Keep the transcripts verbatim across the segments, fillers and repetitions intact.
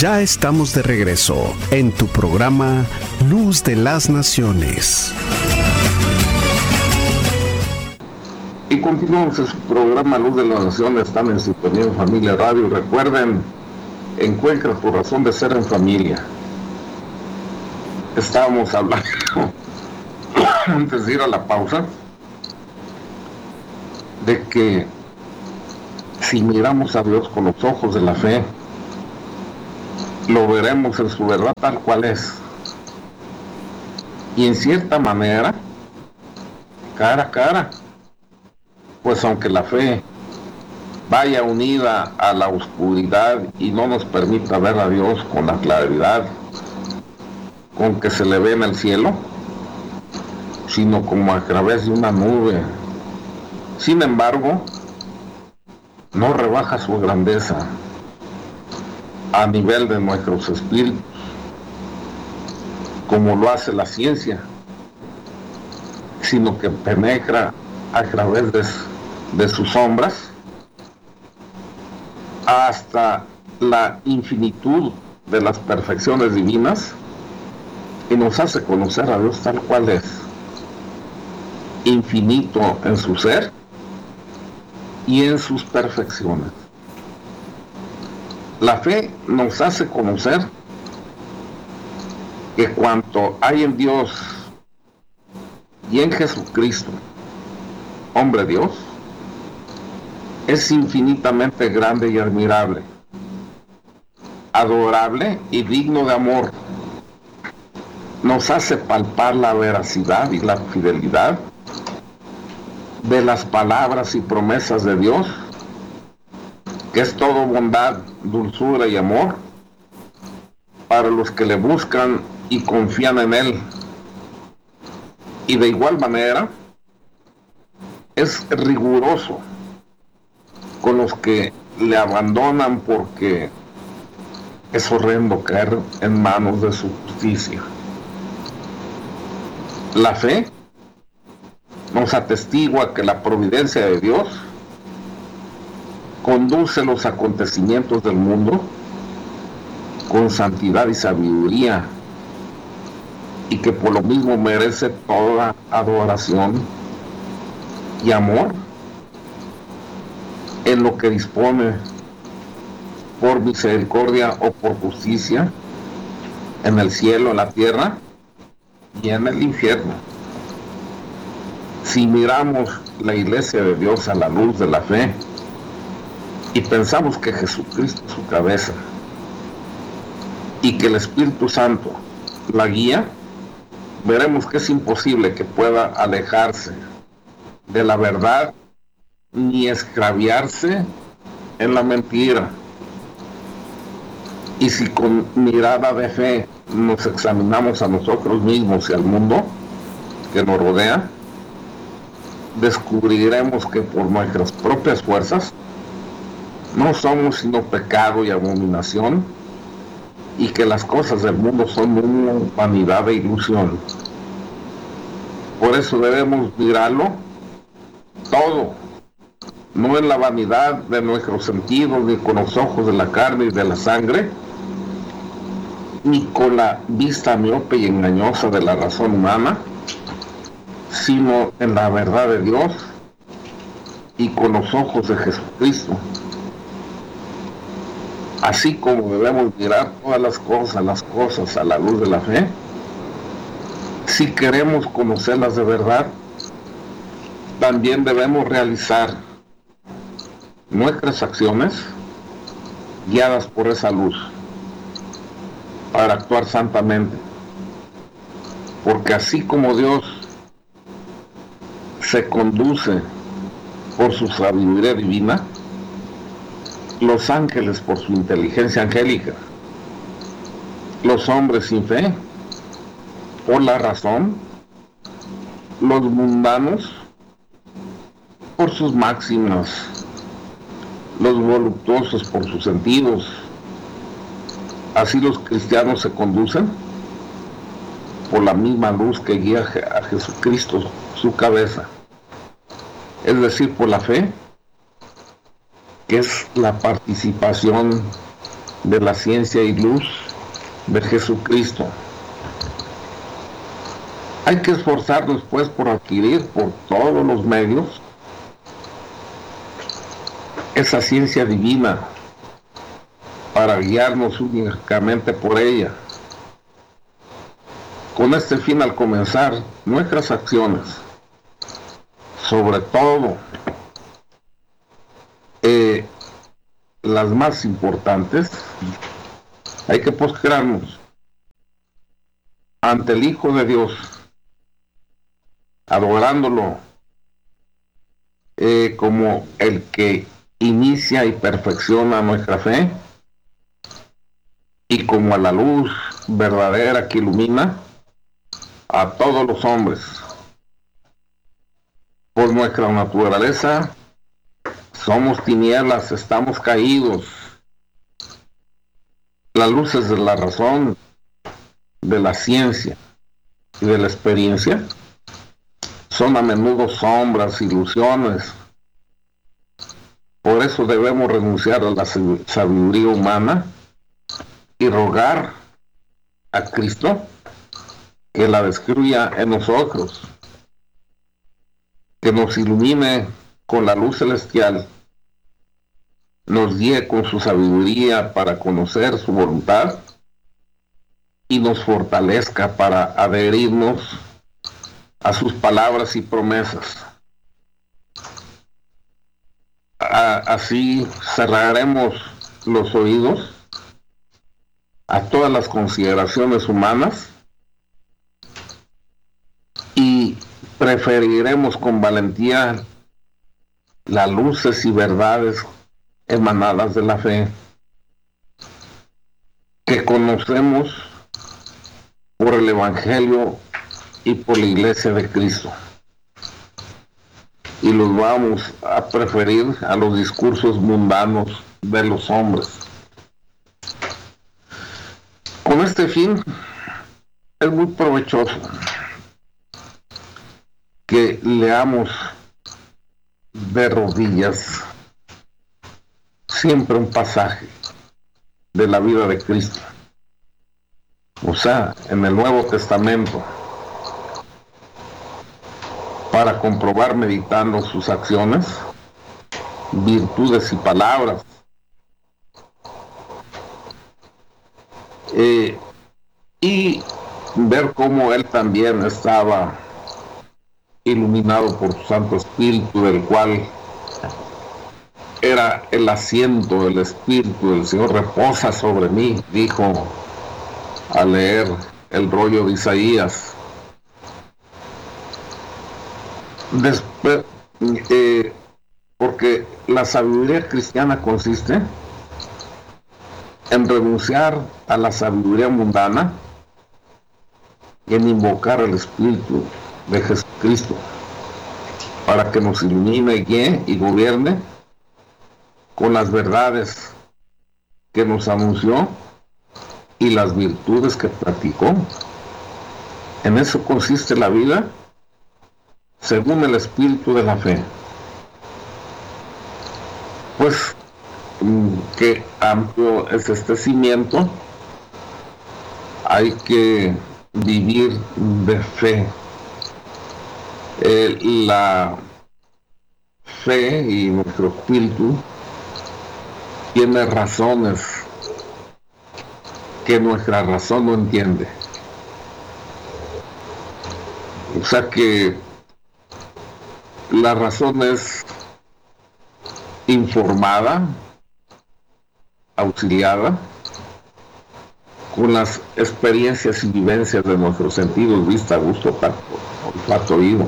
Ya estamos de regreso en tu programa Luz de las Naciones. Y continuamos en su programa Luz de las Naciones. Están en sintonía en Familia Radio. Recuerden, encuentra tu razón de ser en familia. Estábamos hablando antes de ir a la pausa de que si miramos a Dios con los ojos de la fe, lo veremos en su verdad tal cual es. Y en cierta manera, cara a cara, pues aunque la fe vaya unida a la oscuridad y no nos permita ver a Dios con la claridad con que se le ve en el cielo, sino como a través de una nube, sin embargo, no rebaja su grandeza a nivel de nuestros espíritus, como lo hace la ciencia, sino que penetra a través de, de sus sombras hasta la infinitud de las perfecciones divinas y nos hace conocer a Dios tal cual es, infinito en su ser y en sus perfecciones. La fe nos hace conocer que cuanto hay en Dios y en Jesucristo, hombre Dios, es infinitamente grande y admirable, adorable y digno de amor. Nos hace palpar la veracidad y la fidelidad de las palabras y promesas de Dios, que es todo bondad, dulzura y amor para los que le buscan y confían en Él. Y de igual manera es riguroso con los que le abandonan, porque es horrendo caer en manos de su justicia. La fe nos atestigua que la providencia de Dios conduce los acontecimientos del mundo con santidad y sabiduría, y que por lo mismo merece toda adoración y amor en lo que dispone por misericordia o por justicia en el cielo, en la tierra y en el infierno. Si miramos la iglesia de Dios a la luz de la fe y pensamos que Jesucristo es su cabeza y que el Espíritu Santo la guía, veremos que es imposible que pueda alejarse de la verdad ni extraviarse en la mentira. Y si con mirada de fe nos examinamos a nosotros mismos y al mundo que nos rodea, descubriremos que por nuestras propias fuerzas no somos sino pecado y abominación, y que las cosas del mundo son una vanidad e ilusión. Por eso debemos mirarlo todo, no en la vanidad de nuestros sentidos, ni con los ojos de la carne y de la sangre, ni con la vista miope y engañosa de la razón humana, sino en la verdad de Dios y con los ojos de Jesucristo. Así como debemos mirar todas las cosas, las cosas a la luz de la fe, si queremos conocerlas de verdad, también debemos realizar nuestras acciones guiadas por esa luz para actuar santamente, porque así como Dios se conduce por su sabiduría divina, los ángeles por su inteligencia angélica, los hombres sin fe por la razón, los mundanos por sus máximas, los voluptuosos por sus sentidos. Así los cristianos se conducen por la misma luz que guía a Jesucristo, su cabeza, es decir, por la fe, que es la participación de la ciencia y luz de Jesucristo. Hay que esforzarnos pues por adquirir por todos los medios esa ciencia divina para guiarnos únicamente por ella. Con este fin, al comenzar nuestras acciones, sobre todo eh, las más importantes, hay que postrarnos ante el Hijo de Dios, adorándolo eh, como el que inicia y perfecciona nuestra fe, y como a la luz verdadera que ilumina a todos los hombres. Por nuestra naturaleza somos tinieblas, estamos caídos. Las luces de la razón, de la ciencia y de la experiencia son a menudo sombras, ilusiones. Por eso debemos renunciar a la sabiduría humana y rogar a Cristo que la destruya en nosotros, que nos ilumine con la luz celestial, nos guíe con su sabiduría para conocer su voluntad y nos fortalezca para adherirnos a sus palabras y promesas. A- así cerraremos los oídos a todas las consideraciones humanas y preferiremos con valentía las luces y verdades emanadas de la fe que conocemos por el Evangelio y por la Iglesia de Cristo, y los vamos a preferir a los discursos mundanos de los hombres. Con este fin es muy provechoso que leamos de rodillas siempre un pasaje de la vida de Cristo, o sea, en el Nuevo Testamento, para comprobar meditando sus acciones, virtudes y palabras, eh, y ver cómo él también estaba iluminado por su Santo Espíritu, del cual era el asiento del Espíritu del Señor reposa sobre mí, dijo al leer el rollo de Isaías. Después, eh, porque la sabiduría cristiana consiste en renunciar a la sabiduría mundana y en invocar al Espíritu de Jesucristo para que nos ilumine, guíe y gobierne con las verdades que nos anunció y las virtudes que practicó. En eso consiste la vida según el espíritu de la fe. Pues qué amplio es este cimiento. Hay que vivir de fe. Eh, la fe y nuestro espíritu tiene razones que nuestra razón no entiende. O sea que la razón es informada, auxiliada con las experiencias y vivencias de nuestros sentidos: vista, gusto, tacto, olfato, oído.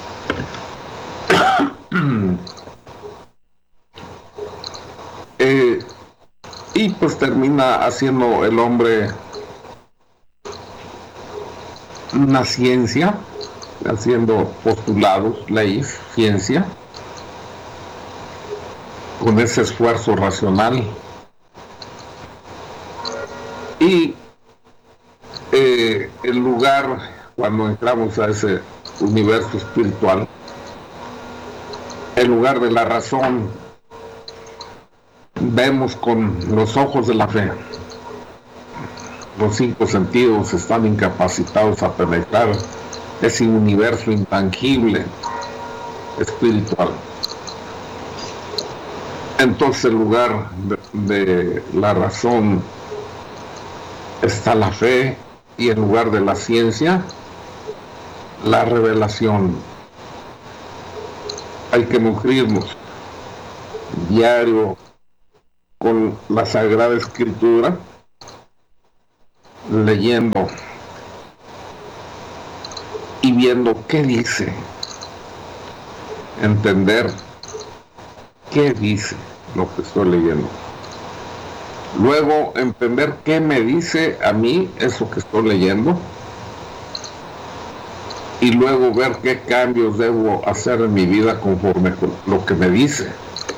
eh, y pues termina haciendo el hombre una ciencia, haciendo postulados, leyes, ciencia, con ese esfuerzo racional. Y eh, el lugar, cuando entramos a ese universo espiritual, el lugar de la razón vemos con los ojos de la fe. Los cinco sentidos están incapacitados a penetrar ese universo intangible, espiritual. Entonces, en lugar de, de la razón está la fe, y en lugar de la ciencia, la revelación. Hay que nutrirnos diario con la Sagrada Escritura, leyendo y viendo qué dice, entender qué dice lo que estoy leyendo. Luego entender qué me dice a mí eso que estoy leyendo, y luego ver qué cambios debo hacer en mi vida conforme con lo que me dice.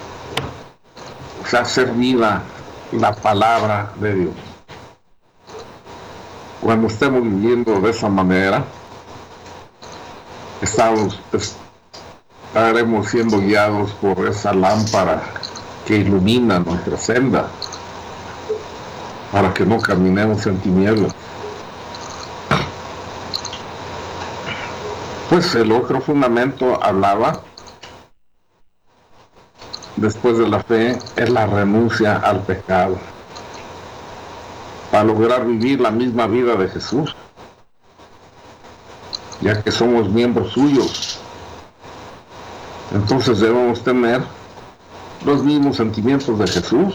O sea, hacer vida la palabra de Dios. Cuando estemos viviendo de esa manera, estamos, estaremos siendo guiados por esa lámpara que ilumina nuestra senda, para que no caminemos en tinieblas. Pues el otro fundamento hablaba, después de la fe, es la renuncia al pecado, para lograr vivir la misma vida de Jesús, ya que somos miembros suyos. Entonces debemos tener los mismos sentimientos de Jesús,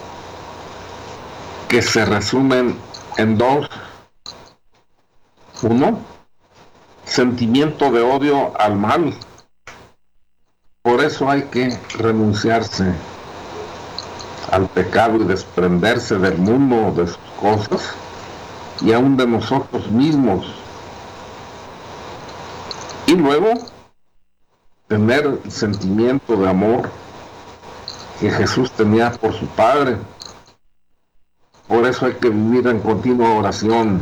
que se resumen en dos. Uno, sentimiento de odio al mal. Por eso hay que renunciarse al pecado y desprenderse del mundo, de sus cosas, y aún de nosotros mismos. Y luego, tener el sentimiento de amor que Jesús tenía por su Padre. Por eso hay que vivir en continua oración.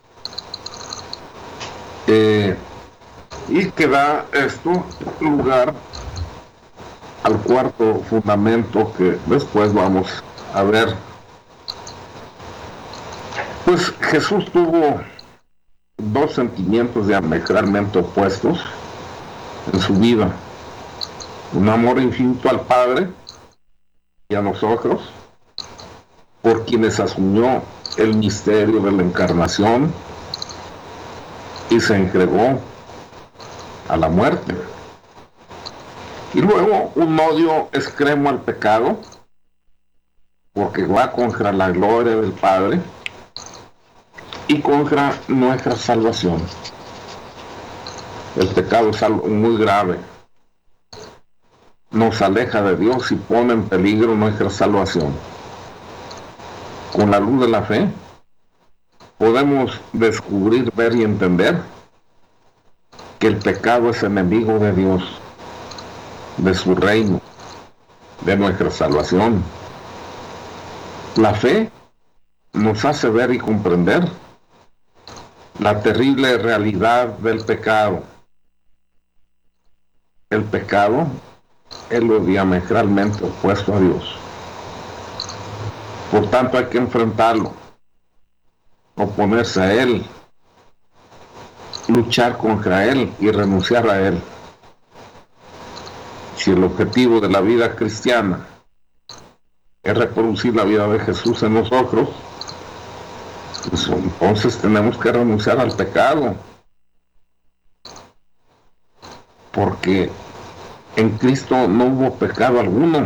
Eh, y que da esto lugar al cuarto fundamento que después vamos a ver. Pues Jesús tuvo dos sentimientos diametralmente opuestos en su vida: un amor infinito al Padre y a nosotros, por quienes asumió el misterio de la encarnación y se entregó a la muerte. Y luego un odio extremo al pecado, porque va contra la gloria del Padre y contra nuestra salvación. El pecado es algo muy grave. Nos aleja de Dios y pone en peligro nuestra salvación. Con la luz de la fe podemos descubrir, ver y entender que el pecado es enemigo de Dios, de su reino, de nuestra salvación. La fe nos hace ver y comprender la terrible realidad del pecado. El pecado es lo diametralmente opuesto a Dios. Por tanto, hay que enfrentarlo, oponerse a él, luchar contra él y renunciar a él. Si el objetivo de la vida cristiana es reproducir la vida de Jesús en nosotros, pues entonces tenemos que renunciar al pecado, porque en Cristo no hubo pecado alguno.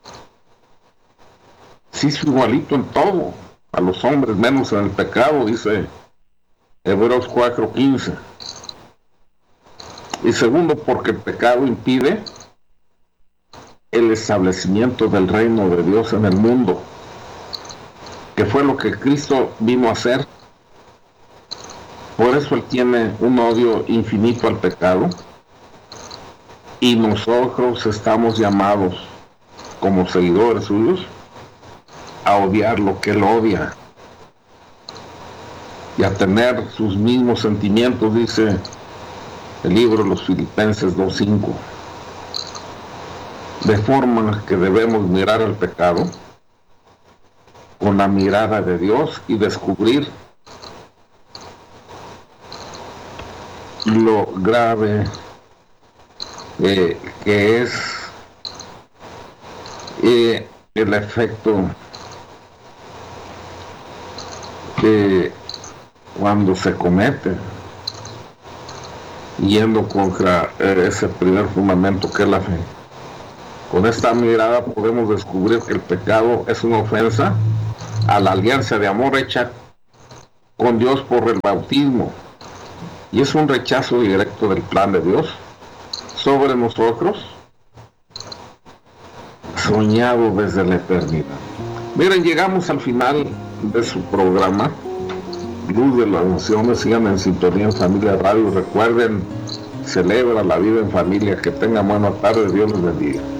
Se hizo igualito en todo a los hombres, menos en el pecado, dice Hebreos cuatro quince. Y segundo, porque el pecado impide el establecimiento del reino de Dios en el mundo, que fue lo que Cristo vino a hacer. Por eso Él tiene un odio infinito al pecado, y nosotros estamos llamados, como seguidores suyos, a odiar lo que Él odia y a tener sus mismos sentimientos, dice el libro de los Filipenses dos cinco. De forma que debemos mirar el pecado con la mirada de Dios y descubrir lo grave eh, que es eh, el efecto que cuando se comete yendo contra eh, ese primer fundamento que es la fe. Con esta mirada podemos descubrir que el pecado es una ofensa a la alianza de amor hecha con Dios por el bautismo, y es un rechazo directo del plan de Dios sobre nosotros, soñado desde la eternidad. Miren, llegamos al final de su programa Luz de las Naciones. Sigan en sintonía en Familia Radio. Recuerden, celebra la vida en familia. Que tengan buena tarde. Dios les bendiga.